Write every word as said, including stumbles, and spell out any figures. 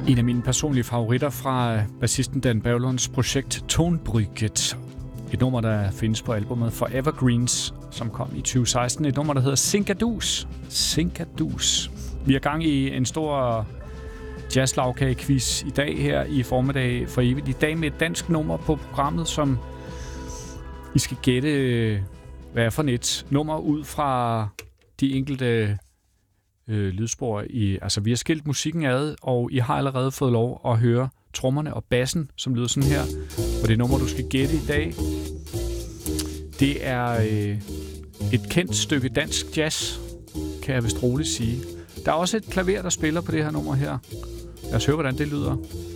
En af mine personlige favoritter fra bassisten Dan Bavlunds projekt Tonbrygget. Et nummer, der findes på albumet Forevergreens, som kom i tyve seksten. Et nummer, der hedder Sinkadus. Sinkadus. Vi er gang i en stor jazzlagkage-quiz i dag her i formiddag for evigt. I dag med et dansk nummer på programmet, som I skal gætte, hvad er for et nummer ud fra de enkelte øh, lydspor. I, altså, vi har skilt musikken ad, og I har allerede fået lov at høre trommerne og bassen, som lyder sådan her. Og det nummer, du skal gætte i dag, det er øh, et kendt stykke dansk jazz, kan jeg vist roligt sige. Der er også et klaver, der spiller på det her nummer her. Lad os høre, hvordan det lyder.